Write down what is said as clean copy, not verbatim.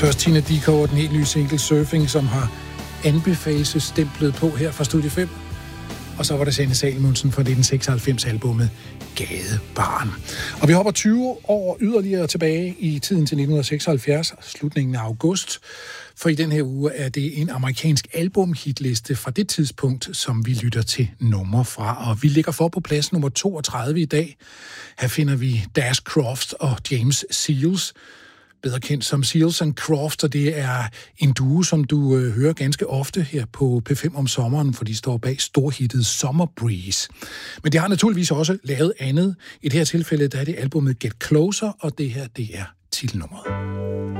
Først Tina Dickow og den helt nye single Surfing, som har anbefalelsestemplet på her fra Studie 5. Og så var det Sanne Salomonsen fra 1996-albummet Gadebarn. Og vi hopper 20 år yderligere tilbage i tiden til 1976, slutningen af august. For i den her uge er det en amerikansk albumhitliste fra det tidspunkt, som vi lytter til nummer fra. Og vi ligger for på plads nummer 32 i dag. Her finder vi Dash Crofts og James Seals, bedre kendt som Seals and Crofts, og det er en duo, som du hører ganske ofte her på P5 om sommeren, for de står bag storhittet Summer Breeze. Men det har naturligvis også lavet andet. I det her tilfælde der er det albumet Get Closer, og det her det er titelnummeret.